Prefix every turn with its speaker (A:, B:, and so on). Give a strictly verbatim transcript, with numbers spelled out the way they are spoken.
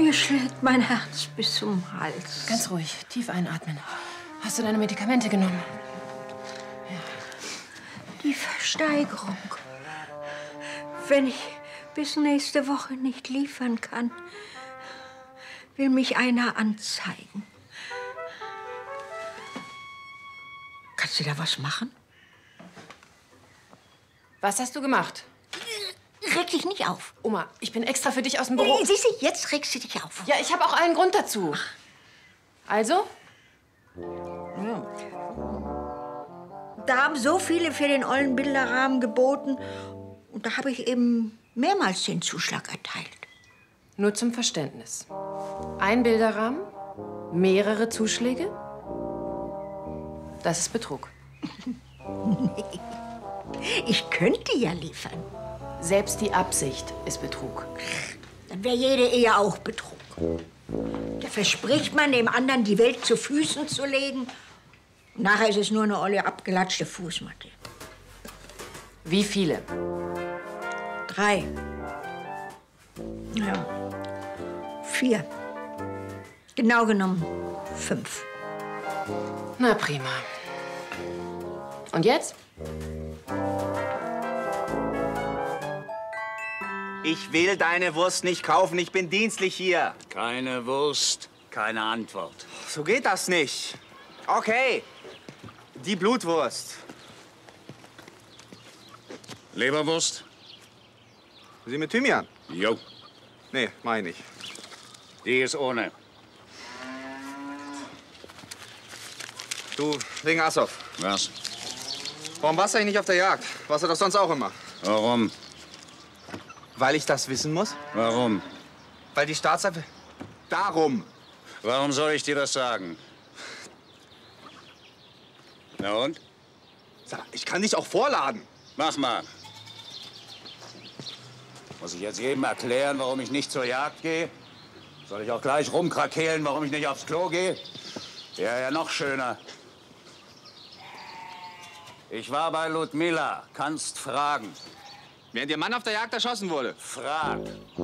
A: Mir schlägt mein Herz bis zum Hals.
B: Ganz ruhig, tief einatmen. Hast du deine Medikamente genommen?
A: Ja. Die Versteigerung. Wenn ich bis nächste Woche nicht liefern kann, will mich einer anzeigen. Kannst du da was machen?
B: Was hast du gemacht?
A: Reg dich nicht auf.
B: Oma, ich bin extra für dich aus dem Büro.
A: Hey, siehst du, jetzt regst du dich auf.
B: Ja, ich habe auch einen Grund dazu. Also?
A: Ja. Da haben so viele für den ollen Bilderrahmen geboten. Und da habe ich eben mehrmals den Zuschlag erteilt.
B: Nur zum Verständnis. Ein Bilderrahmen, mehrere Zuschläge? Das ist Betrug.
A: Nee. Ich könnte ja liefern.
B: Selbst die Absicht ist Betrug.
A: Dann wäre jede Ehe auch Betrug. Da verspricht man dem anderen, die Welt zu Füßen zu legen. Und nachher ist es nur eine olle, abgelatschte Fußmatte.
B: Wie viele?
A: Drei. Ja. Vier. Genau genommen fünf.
B: Na prima. Und jetzt?
C: Ich will deine Wurst nicht kaufen, ich bin dienstlich hier.
D: Keine Wurst, keine Antwort.
C: So geht das nicht. Okay, die Blutwurst.
D: Leberwurst?
C: Sie mit Thymian?
D: Jo.
C: Nee, meine ich.
D: Die ist ohne.
C: Du, wegen Assoff.
D: Was?
C: Warum warst du eigentlich nicht auf der Jagd? Warst du doch sonst auch immer.
D: Warum?
C: Weil ich das wissen muss?
D: Warum?
C: Weil die Staatsanwälte... Darum.
D: Warum soll ich dir das sagen? Na und?
C: Sag, ich kann dich auch vorladen.
D: Mach mal. Muss ich jetzt jedem erklären, warum ich nicht zur Jagd gehe? Soll ich auch gleich rumkrakeelen, warum ich nicht aufs Klo gehe? Ja, ja, noch schöner. Ich war bei Ludmilla. Kannst fragen.
C: Während ihr Mann auf der Jagd erschossen wurde.
D: Frag.